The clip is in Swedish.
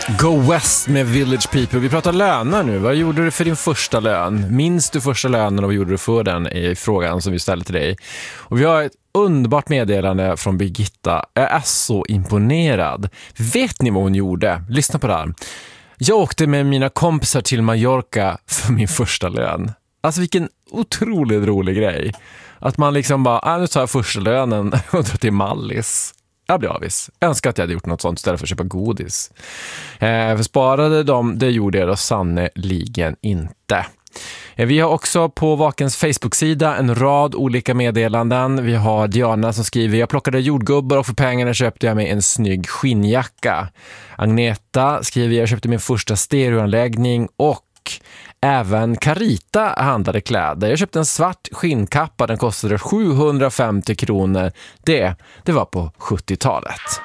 Go West med Village People. Vi pratar löner nu. Vad gjorde du för din första lön? Minns du första lönen och vad gjorde du för den i frågan som vi ställde till dig? Och vi har ett underbart meddelande från Birgitta. Jag är så imponerad. Vet ni vad hon gjorde? Lyssna på det här. Jag åkte med mina kompisar till Mallorca för min första lön. Alltså vilken otroligt rolig grej. Att man liksom bara, nu tar jag första lönen och drar till Mallis. Jag blir avis. Jag önskar att jag hade gjort något sånt istället för att köpa godis. För sparade de, det gjorde jag då sannoliken inte. Vi har också på Vakens Facebook-sida en rad olika meddelanden. Vi har Diana som skriver: jag plockade jordgubbar och för pengarna köpte jag mig en snygg skinnjacka. Agneta skriver: jag köpte min första stereoanläggning. Och även Carita handlade kläder. Jag köpte en svart skinnkappa. Den kostade 750 kronor. Det var på 70-talet.